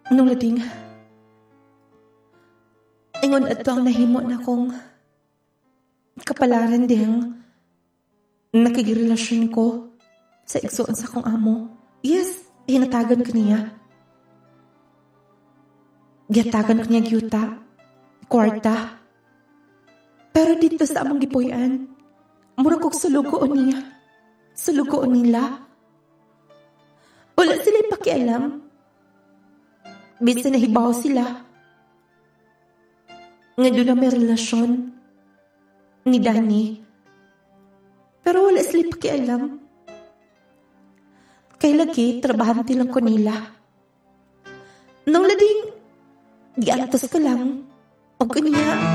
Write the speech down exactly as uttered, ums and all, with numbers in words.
Nung lading, ingon ato ang nahimo na kong kapalaran diyang nakigirelasyon ko sa igsoon sa kong amo. Yes, hinatagan ko niya. Giyatagan ko niya gyuta, kwarta. Pero dito sa among gipuy-an, mura kong sulugoon niya. Sulugoon nila. Wala sila pakialam. Bisa nahibaw sila. Nga doon na may relasyon ni Danny. Pero wala sila pakialam. Kay lagi, trabahante lang ko nila. Nung lading, giantos ko lang. O kanya,